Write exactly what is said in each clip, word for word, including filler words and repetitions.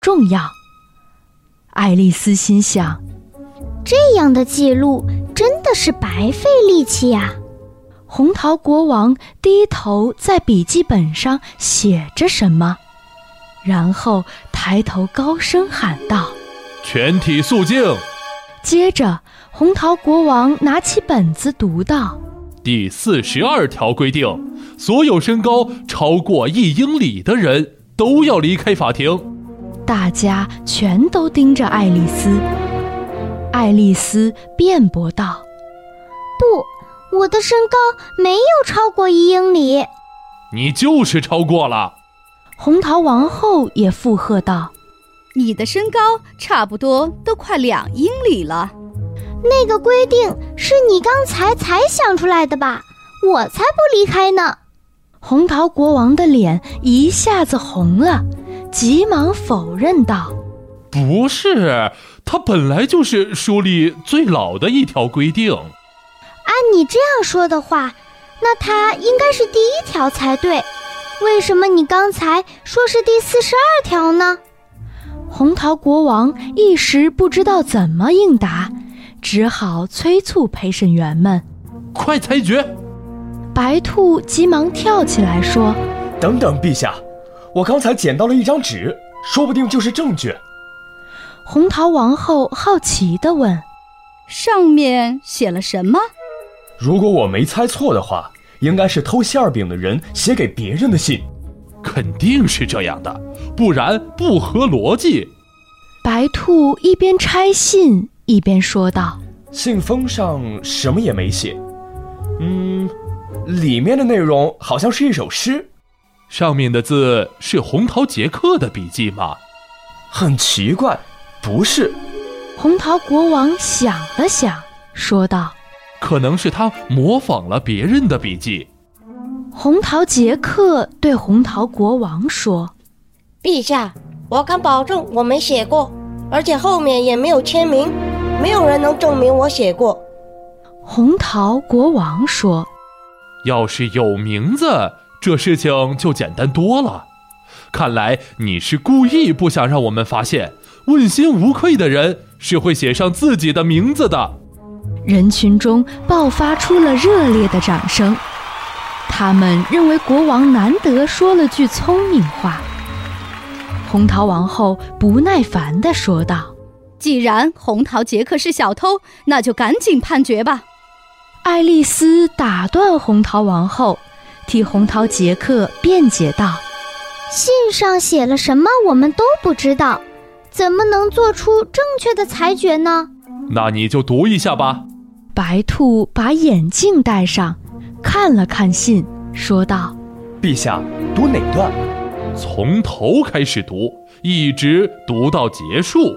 重要。爱丽丝心想， 这样的记录真的是白费力气呀。 红桃国王低头在笔记本上写着什么，然后抬头高声喊道： 全体肃静。 接着红桃国王拿起本子读道： 第四十二条规定，所有身高超过一英里的人都要离开法庭。 大家全都盯着爱丽丝。爱丽丝辩驳道： 不，我的身高没有超过一英里。 你就是超过了。 红桃王后也附和道： 你的身高差不多都快两英里了。 那个规定是你刚才才想出来的吧？我才不离开呢。 红桃国王的脸一下子红了，急忙否认道： 不是，它本来就是书里最老的一条规定。 按你这样说的话，那它应该是第一条才对。为什么你刚才说是第四十二条呢？ 红桃国王一时不知道怎么应答，只好催促陪审员们快裁决。 白兔急忙跳起来说： 等等，陛下，我刚才捡到了一张纸，说不定就是证据。 红桃王后好奇地问： 上面写了什么？ 如果我没猜错的话，应该是偷馅饼的人写给别人的信。 肯定是这样的，不然不合逻辑。 白兔一边拆信一边说道： 信封上什么也没写，嗯，里面的内容好像是一首诗。 上面的字是红桃杰克的笔记吗？ 很奇怪，不是。 红桃国王想了想，说道： 可能是他模仿了别人的笔记。 红桃杰克对红桃国王说： 陛下，我敢保证我没写过，而且后面也没有签名，没有人能证明我写过。 红桃国王说： 要是有名字，这事情就简单多了。看来你是故意不想让我们发现，问心无愧的人是会写上自己的名字的。 人群中爆发出了热烈的掌声，他们认为国王难得说了句聪明话。红桃王后不耐烦地说道： 既然红桃杰克是小偷，那就赶紧判决吧。 爱丽丝打断红桃王后，替红桃杰克辩解道： 信上写了什么我们都不知道，怎么能做出正确的裁决呢？ 那你就读一下吧。 白兔把眼镜戴上，看了看信，说道： 陛下，读哪段？ 从头开始读，一直读到结束。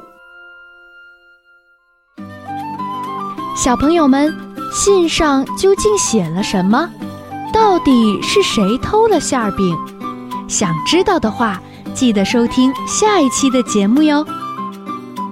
小朋友们，信上究竟写了什么？到底是谁偷了馅儿饼？想知道的话，记得收听下一期的节目哟。